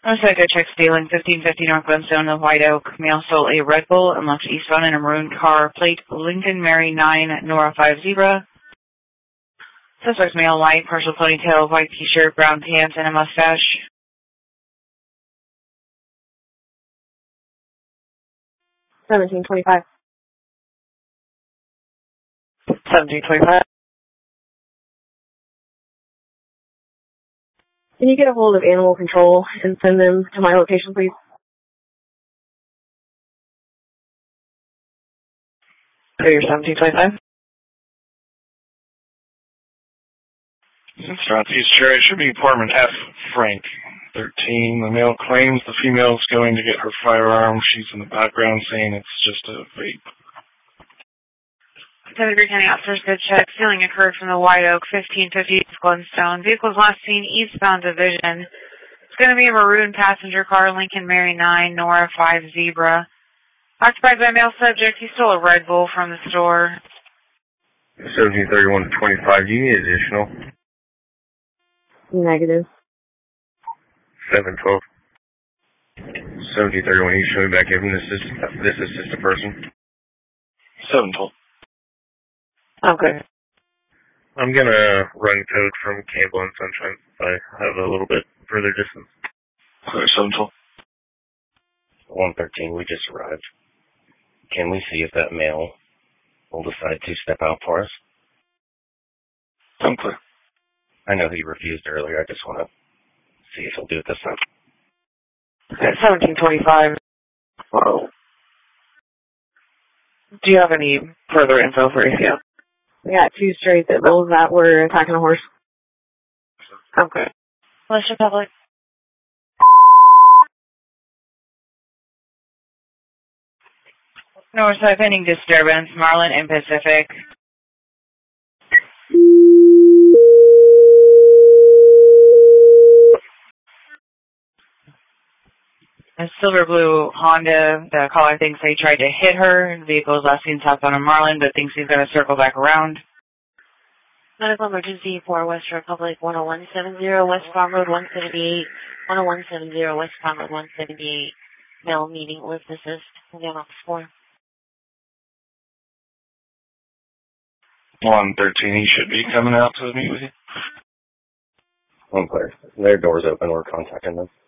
Looks like a check stealing 1550 North Glenstone, the White Oak. Male stole a Red Bull and left eastbound in a maroon car. Plate Lincoln Mary 9, Nora 5 Zebra. Suspect's male, white, partial ponytail, white t-shirt, brown pants, and a mustache. 1725. 1725. Can you get a hold of animal control and send them to my location, please? Okay, you're 1725. Southeast Cherry should be Portman F. Frank, 13. The male claims the female is going to get her firearm. She's in the background saying it's just a vape. Seventy County officers, good check. Stealing occurred from the White Oak, 1550 Glenstone. Vehicles last seen eastbound division. It's going to be a maroon passenger car, Lincoln Mary 9, Nora 5 Zebra. Occupied by male subject. He stole a Red Bull from the store. 1731 to 25. Do you need additional? Negative. 712. 1731. You show me back in this assistant person. 712. Okay. I'm gonna run code from Campbell and Sunshine if I have a little bit further distance. Okay, 712. 113. We just arrived. Can we see if that male will decide to step out for us? I'm clear. I know he refused earlier. I just want to see if he'll do it this time. Okay, 1725. Whoa. Do you have any further info for ACL? We got two stray pit bulls that were attacking a horse. Okay. Western Public. Northside pending disturbance, Marlin and Pacific. A silver blue Honda. The caller thinks they tried to hit her. The vehicle is last seen southbound on Marlin, but thinks he's going to circle back around. Medical emergency for West Republic 10170, West Farm Road 178, 10170, West Farm Road 178. Male meeting with assist. Again, office 4. 113. He should be coming out to meet with you. I'm clear. Their door's open. We're contacting them.